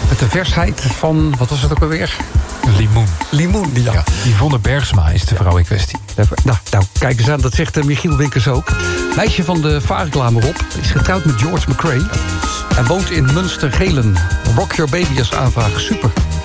Met de versheid van, wat was het ook alweer? Limoen, ja. Yvonne Bergsma is de vrouw in kwestie. Nou, kijk eens aan, dat zegt Michiel Winkers ook. Meisje van de vaarreclame Rob is getrouwd met George McRae. En woont in Münster-Gelen. Rock Your Baby als aanvraag, super.